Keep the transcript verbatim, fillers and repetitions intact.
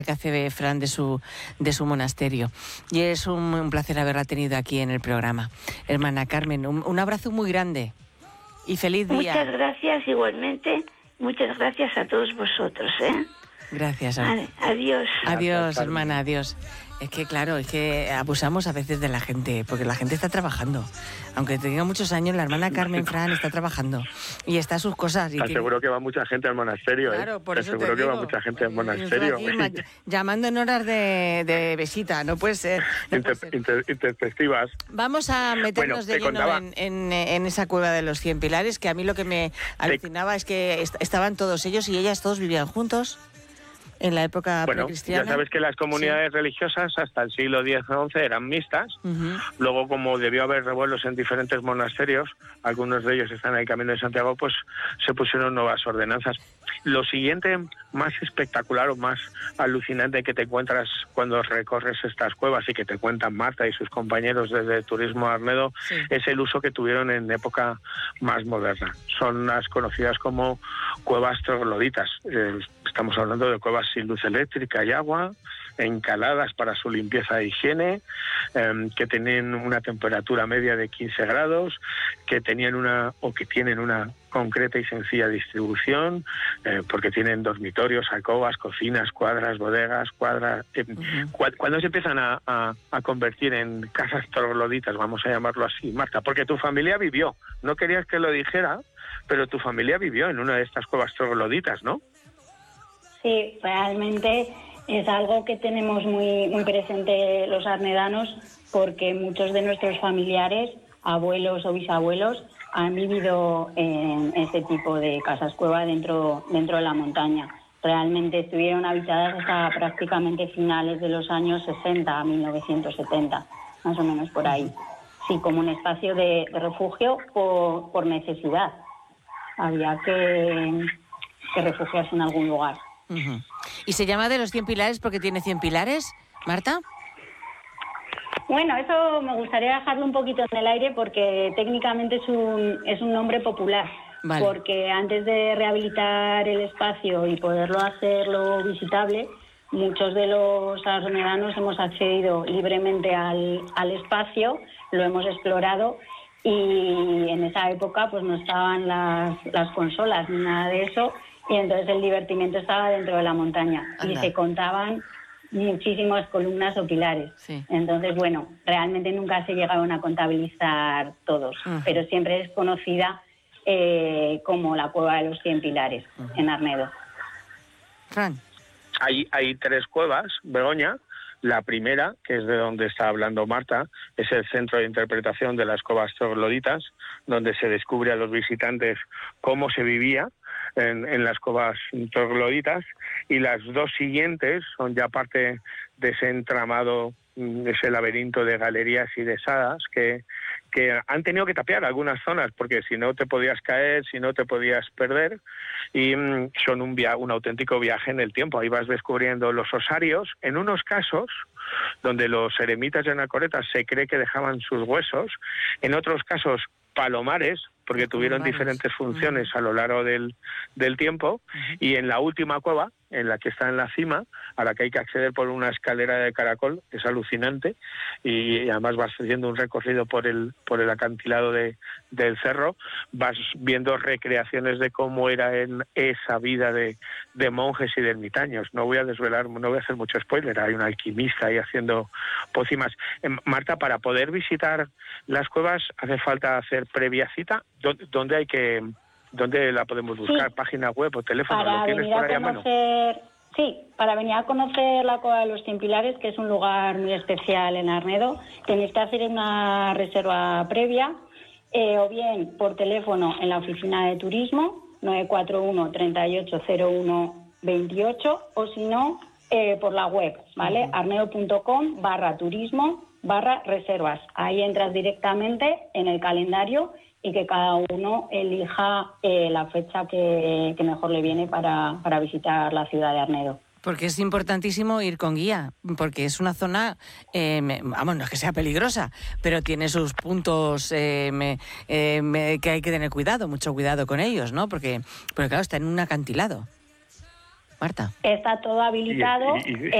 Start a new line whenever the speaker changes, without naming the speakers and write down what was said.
que hace Fran de su, de su monasterio. Y es un, un placer haberla tenido aquí en el programa. Hermana Carmen, un, un abrazo muy grande y feliz día.
Muchas gracias igualmente. Muchas gracias a todos vosotros, ¿eh?
Gracias.
Vale, adiós.
Adiós, hermana, adiós. Es que, claro, es que abusamos a veces de la gente, porque la gente está trabajando. Aunque tenga muchos años, la hermana Carmen Fran está trabajando y está a sus cosas. Y
te
que...
aseguro que va mucha gente al monasterio,
claro,
¿eh?
por
Te
eso
aseguro
te
que
digo.
va mucha gente al monasterio.
Aquí, ma- llamando en horas de, de visita, no puede ser. No
Inter,
puede ser.
inter, intempestivas.
Vamos a meternos
Bueno,
de
te
lleno
contaba...
en, en, en esa cueva de los Cien Pilares, que a mí lo que me alucinaba te... es que est- estaban todos ellos y ellas todos vivían juntos. En la época
bueno,
precristiana.
Ya sabes que las comunidades
sí.
religiosas hasta el siglo diez o once eran mixtas. Uh-huh. Luego, como debió haber revuelos en diferentes monasterios, algunos de ellos están en el Camino de Santiago, pues se pusieron nuevas ordenanzas. Lo siguiente más espectacular o más alucinante que te encuentras cuando recorres estas cuevas y que te cuentan Marta y sus compañeros desde Turismo Arnedo, sí. es el uso que tuvieron en época más moderna. Son las conocidas como cuevas trogloditas. Eh, estamos hablando de cuevas sin luz eléctrica y agua, encaladas para su limpieza e higiene, eh, que tienen una temperatura media de quince grados, que tenían una o que tienen una concreta y sencilla distribución, eh, porque tienen dormitorios, alcobas, cocinas, cuadras, bodegas, cuadras. Eh, uh-huh. cu- cuando se empiezan a, a, a convertir en casas trogloditas, vamos a llamarlo así, Marta, porque tu familia vivió, no querías que lo dijera, pero tu familia vivió en una de estas cuevas trogloditas, ¿no?
Sí, realmente es algo que tenemos muy, muy presente los arnedanos, porque muchos de nuestros familiares, abuelos o bisabuelos, han vivido en este tipo de casas cueva dentro, dentro de la montaña. Realmente estuvieron habitadas hasta prácticamente finales de los años sesenta a mil novecientos setenta, más o menos por ahí. Sí, como un espacio de, de refugio por, por necesidad. Había que, que refugiarse en algún lugar.
Uh-huh. ¿Y se llama de los Cien Pilares porque tiene cien pilares, Marta?
Bueno, eso me gustaría dejarlo un poquito en el aire porque técnicamente es un, es un nombre popular. Vale. Porque antes de rehabilitar el espacio y poderlo hacerlo visitable, muchos de los arnedanos hemos accedido libremente al, al espacio, lo hemos explorado y en esa época pues no estaban las, las consolas ni nada de eso. Y entonces el divertimiento estaba dentro de la montaña. Anda. Y se contaban muchísimas columnas o pilares. Sí. Entonces, bueno, realmente nunca se llegaron a contabilizar todos, uh-huh. pero siempre es conocida eh, como la Cueva de los Cien Pilares, uh-huh. en Arnedo.
Fran.
Hay, hay tres cuevas, Begoña. La primera, que es de donde está hablando Marta, es el centro de interpretación de las cuevas trogloditas, donde se descubre a los visitantes cómo se vivía en, en las cuevas trogloditas, y las dos siguientes son ya parte de ese entramado, de ese laberinto de galerías y de salas que, que han tenido que tapiar algunas zonas, porque si no te podías caer, si no te podías perder, y mm, son un, via- un auténtico viaje en el tiempo. Ahí vas descubriendo los osarios, en unos casos donde los eremitas y anacoretas se cree que dejaban sus huesos, en otros casos palomares, porque tuvieron diferentes funciones a lo largo del, del tiempo, uh-huh. y en la última cueva, en la que está en la cima, a la que hay que acceder por una escalera de caracol, es alucinante, y además vas haciendo un recorrido por el por el acantilado de, del cerro, vas viendo recreaciones de cómo era en esa vida de, de monjes y de ermitaños. No voy a desvelar, no voy a hacer mucho spoiler, hay un alquimista ahí haciendo pócimas. Eh, Marta, para poder visitar las cuevas hace falta hacer previa cita. ¿Dónde, dónde hay que... ¿Dónde la podemos buscar? Sí. ¿Página web o teléfono?
Para
¿Lo tienes
venir
por ahí
a conocer,
a mano?
Sí, para venir a conocer la Cueva de los Cien Pilares, que es un lugar muy especial en Arnedo, tenéis que hacer una reserva previa, eh, o bien por teléfono en la oficina de turismo, nueve cuatro uno, tres ocho cero uno, dos ocho, o si no, eh, por la web, ¿vale? Uh-huh. arnedo.com barra turismo barra reservas. Ahí entras directamente en el calendario y que cada uno elija eh, la fecha que, que mejor le viene para, para visitar la ciudad de Arnedo.
Porque es importantísimo ir con guía, porque es una zona, eh, me, vamos, no es que sea peligrosa, pero tiene sus puntos eh, me, eh, me, que hay que tener cuidado, mucho cuidado con ellos, ¿no? Porque, porque claro, está en un acantilado. Marta.
Está todo habilitado.
Y- y- y-